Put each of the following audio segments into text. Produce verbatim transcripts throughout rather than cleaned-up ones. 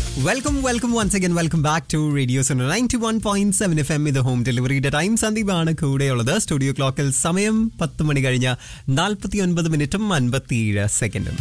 Welcome, welcome once again. Welcome back to Radio Sonora ninety-one point seven F M. ഇത് home ഡെലിവറിയുടെ time. സന്ദീപാണ് കൂടെയുള്ളത്. Studio ക്ലോക്കിൽ സമയം പത്ത് മണി കഴിഞ്ഞ നാൽപ്പത്തി ഒൻപത് മിനിറ്റും അൻപത്തിയേഴ് സെക്കൻഡും.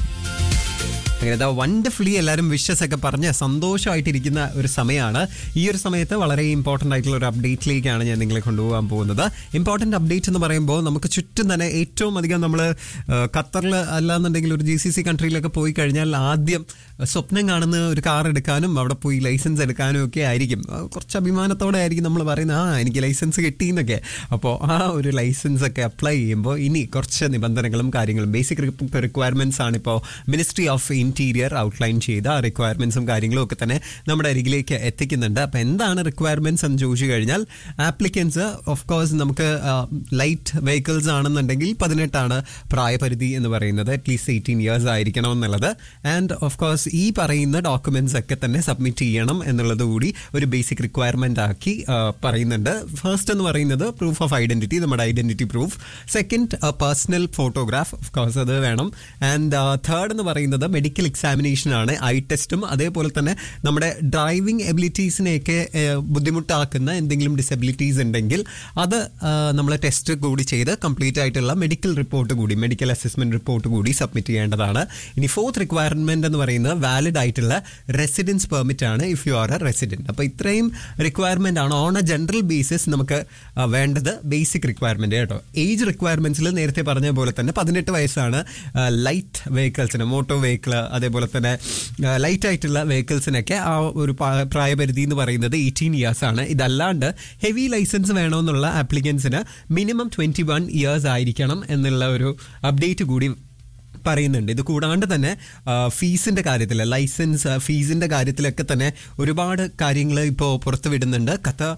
അങ്ങനെ വണ്ടർഫുള്ളി എല്ലാവരും വിഷസ് ഒക്കെ പറഞ്ഞ് സന്തോഷമായിട്ടിരിക്കുന്ന ഒരു സമയമാണ്. ഈ ഒരു സമയത്ത് വളരെ ഇമ്പോർട്ടൻ്റ് ആയിട്ടുള്ള ഒരു അപ്ഡേറ്റിലേക്കാണ് ഞാൻ നിങ്ങളെ കൊണ്ടുപോകാൻ പോകുന്നത്. ഇമ്പോർട്ടൻ്റ് അപ്ഡേറ്റ് എന്ന് പറയുമ്പോൾ നമുക്ക് ചുറ്റും തന്നെ ഏറ്റവും അധികം നമ്മൾ ഖത്തറിൽ അല്ലാന്നുണ്ടെങ്കിൽ ഒരു ജി സി സി കൺട്രിയിലൊക്കെ പോയി കഴിഞ്ഞാൽ ആദ്യം സ്വപ്നം കാണുന്ന ഒരു കാർ എടുക്കാനും അവിടെ പോയി ലൈസൻസ് എടുക്കാനും ഒക്കെ ആയിരിക്കും. കുറച്ച് അഭിമാനത്തോടെ ആയിരിക്കും നമ്മൾ പറയുന്നത്, ആ എനിക്ക് ലൈസൻസ് കിട്ടിയെന്നൊക്കെ. അപ്പോൾ ആ ഒരു ലൈസൻസ് ഒക്കെ അപ്ലൈ ചെയ്യുമ്പോൾ ഇനി കുറച്ച് നിബന്ധനകളും കാര്യങ്ങളും ബേസിക് റിക്വയർമെൻറ്റ്സ് ആണ് ഇപ്പോൾ മിനിസ്ട്രി ഓഫ് ഇന്റീരിയർ ഔട്ട്ലൈൻ ചെയ്ത റിക്വയർമെൻറ്റ്സും കാര്യങ്ങളും ഒക്കെ തന്നെ നമ്മുടെ അരികിലേക്ക് എത്തിക്കുന്നുണ്ട്. അപ്പോൾ എന്താണ് റിക്വയർമെൻറ്റ്സ് എന്ന് ചോദിച്ചു കഴിഞ്ഞാൽ, ആപ്ലിക്കൻസ് ഓഫ് കോഴ്സ് നമുക്ക് ലൈറ്റ് വെഹിക്കിൾസ് ആണെന്നുണ്ടെങ്കിൽ പതിനെട്ടാണ് പ്രായപരിധി എന്ന് പറയുന്നത്. അറ്റ്ലീസ്റ്റ് എയ്റ്റീൻ ഇയേഴ്സ് ആയിരിക്കണം എന്നുള്ളത്. ആൻഡ് ഓഫ് കോഴ്സ് ഈ പറയുന്ന ഡോക്യുമെന്റ്സ് ഒക്കെ തന്നെ സബ്മിറ്റ് ചെയ്യണം എന്നുള്ളത് കൂടി ഒരു ബേസിക് റിക്വയർമെന്റ് ആക്കി പറയുന്നുണ്ട്. ഫസ്റ്റ് എന്ന് പറയുന്നത് പ്രൂഫ് ഓഫ് ഐഡന്റിറ്റി, നമ്മുടെ identity proof. Second personal photograph, of course അത് വേണം. ആൻഡ് തേർഡ് എന്ന് പറയുന്നത് മെഡിക്കൽ എക്സാമിനേഷൻ ആണ്, ഐ ടെസ്റ്റും. അതേപോലെ തന്നെ നമ്മുടെ ഡ്രൈവിംഗ് എബിലിറ്റീസിനെയൊക്കെ ബുദ്ധിമുട്ടാക്കുന്ന എന്തെങ്കിലും ഡിസബിലിറ്റീസ് ഉണ്ടെങ്കിൽ അത് നമ്മൾ ടെസ്റ്റ് കൂടി ചെയ്ത് കംപ്ലീറ്റ് ആയിട്ടുള്ള മെഡിക്കൽ റിപ്പോർട്ട് കൂടി, മെഡിക്കൽ അസസ്മെന്റ് റിപ്പോർട്ട് കൂടി സബ്മിറ്റ് ചെയ്യേണ്ടതാണ്. ഇനി ഫോർത്ത് റിക്വയർമെന്റ് എന്ന് പറയുന്നത് വാലിഡ് ആയിട്ടുള്ള റെസിഡൻസ് പെർമിറ്റ് ആണ്, if you are A resident. അപ്പോൾ ഇത്രയും റിക്വയർമെന്റ് ആണ് ഓൺ എ ജനറൽ ബേസിസ് നമുക്ക് വേണ്ടത്, ബേസിക് റിക്വയർമെന്റ് കേട്ടോ. ഏജ് റിക്വയർമെന്റ്സിൽ നേരത്തെ പറഞ്ഞ പോലെ തന്നെ പതിനെട്ട് വയസ്സാണ് ലൈറ്റ് വെഹിക്കിൾസിന്, മോട്ടോർ വെഹിക്കിൾ, അതേപോലെ തന്നെ ലൈറ്റ് ആയിട്ടുള്ള വെഹിക്കിൾസിനൊക്കെ ആ ഒരു പ്രായപരിധി എന്ന് പറയുന്നത് എയ്റ്റീൻ ഇയേഴ്സ് ആണ്. ഇതല്ലാണ്ട് ഹെവി ലൈസൻസ് വേണമെന്നുള്ള ആപ്ലിക്കൻസിന് മിനിമം ട്വന്റി വൺ ഇയേഴ്സ് ആയിരിക്കണം എന്നുള്ള ഒരു അപ്ഡേറ്റ് കൂടി പറയുന്നുണ്ട്. ഇത് കൂടാണ്ട് തന്നെ ഫീസിന്റെ കാര്യത്തിൽ, ലൈസൻസ് ഫീസിന്റെ കാര്യത്തിലൊക്കെ തന്നെ ഒരുപാട് കാര്യങ്ങൾ ഇപ്പോൾ പുറത്തു വിടുന്നുണ്ട്. കഥ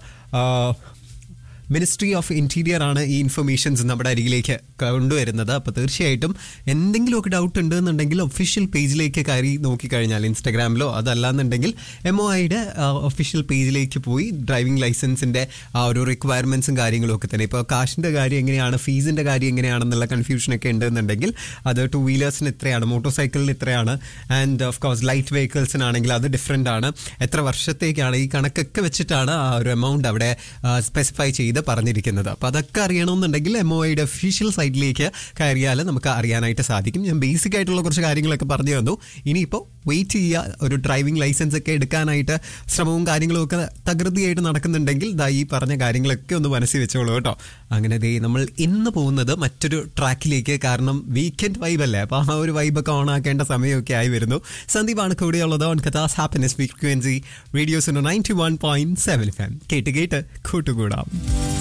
മിനിസ്ട്രി ഓഫ് ഇന്റീരിയർ ആണ് ഈ ഇൻഫർമേഷൻസ് നമ്മുടെ അരികിലേക്ക് കൊണ്ടുവരുന്നത്. അപ്പോൾ തീർച്ചയായിട്ടും എന്തെങ്കിലുമൊക്കെ ഡൗട്ട് ഉണ്ടെന്നുണ്ടെങ്കിൽ ഒഫീഷ്യൽ പേജിലേക്ക് കയറി നോക്കിക്കഴിഞ്ഞാൽ, ഇൻസ്റ്റാഗ്രാമിലോ അതല്ലാന്നുണ്ടെങ്കിൽ എം ഒ ഐയുടെ ഒഫീഷ്യൽ പേജിലേക്ക് പോയി ഡ്രൈവിംഗ് ലൈസൻസിൻ്റെ ആ ഒരു റിക്വയർമെൻറ്റ്സും കാര്യങ്ങളും ഒക്കെ തന്നെ, ഇപ്പോൾ കാശിൻ്റെ കാര്യം എങ്ങനെയാണ്, ഫീസിൻ്റെ കാര്യം എങ്ങനെയാണെന്നുള്ള കൺഫ്യൂഷനൊക്കെ ഉണ്ടെന്നുണ്ടെങ്കിൽ അത് ടു വീലേഴ്സിന് ഇത്രയാണ്, മോട്ടോർ സൈക്കിളിന് ഇത്രയാണ്, ആൻഡ് ഓഫ് കോഴ്സ് ലൈറ്റ് വെഹിക്കിൾസിനാണെങ്കിൽ അത് ഡിഫറെൻ്റ് ആണ്, എത്ര വർഷത്തേക്കാണ്, ഈ കണക്കൊക്കെ വെച്ചിട്ടാണ് ആ ഒരു എമൗണ്ട് അവിടെ സ്പെസിഫൈ ചെയ്ത് പറഞ്ഞിരിക്കുന്നത്. അപ്പോൾ അതൊക്കെ അറിയണമെന്നുണ്ടെങ്കിൽ എം ഒ ഐയുടെ ഒഫീഷ്യൽ സൈറ്റിലേക്ക് കയറിയാൽ നമുക്ക് അറിയാനായിട്ട് സാധിക്കും. ഞാൻ ബേസിക് ആയിട്ടുള്ള കുറച്ച് കാര്യങ്ങളൊക്കെ പറഞ്ഞു തന്നു. ഇനിയിപ്പോൾ വെയിറ്റ് ചെയ്യുക. ഒരു ഡ്രൈവിംഗ് ലൈസൻസ് ഒക്കെ എടുക്കാനായിട്ട് ശ്രമവും കാര്യങ്ങളും ഒക്കെ തകൃതിയായിട്ട് നടക്കുന്നുണ്ടെങ്കിൽ ദാ ഈ പറഞ്ഞ കാര്യങ്ങളൊക്കെ ഒന്ന് മനസ്സിൽ വെച്ചോളൂ കേട്ടോ. അങ്ങനെ ദേ നമ്മൾ ഇന്ന് പോകുന്നത് മറ്റൊരു ട്രാക്കിലേക്ക്, കാരണം വീക്കെൻഡ് വൈബ് അല്ലേ, അപ്പോൾ ആ ഒരു വൈബൊക്കെ ഓൺ ആക്കേണ്ട സമയമൊക്കെ ആയി വരുന്നു. സന്ദീപാണ് കൂടെയുള്ളത് on കഥാസ് happiness frequency radio Suno ninety one point seven F M. കേട്ട് കേട്ട് കൂട്ടുകൂടാം.